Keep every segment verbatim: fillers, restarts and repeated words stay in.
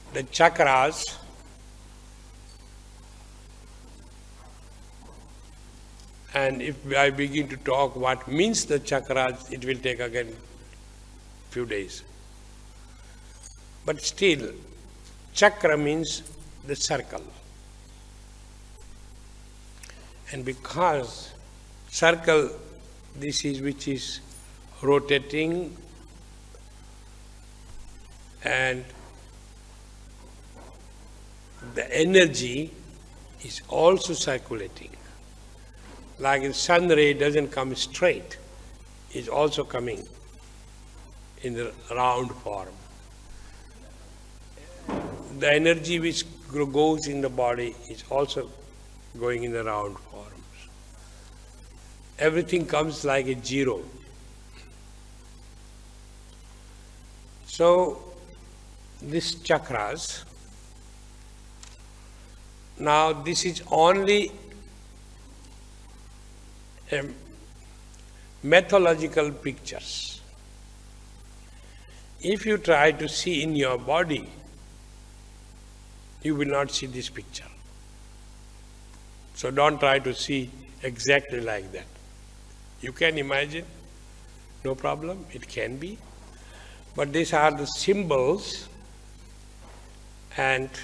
the chakras and if I begin to talk what means the chakras, it will take again few days. But still, chakra means the circle. And because circle, this is which is rotating and the energy is also circulating. Like the sun ray doesn't come straight, it's also coming in the round form. The energy which goes in the body is also going in the round forms. Everything comes like a zero. So, these chakras, now this is only a mythological pictures. If you try to see in your body, you will not see this picture. So don't try to see exactly like that. You can imagine, no problem, it can be. But these are the symbols and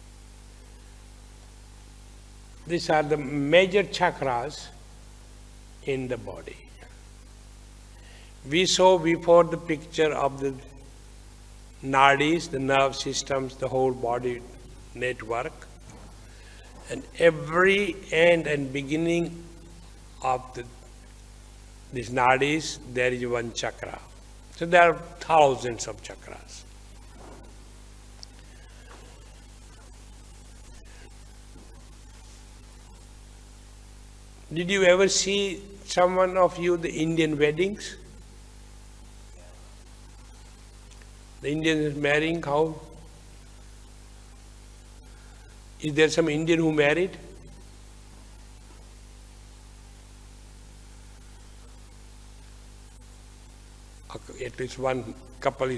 these are the major chakras in the body. We saw before the picture of the nadis, the nerve systems, the whole body network, and every end and beginning of the, these nadis, there is one chakra. So there are thousands of chakras. Did you ever see someone of you the Indian weddings? The Indians marrying, how? Is there some Indian who married? At least one couple is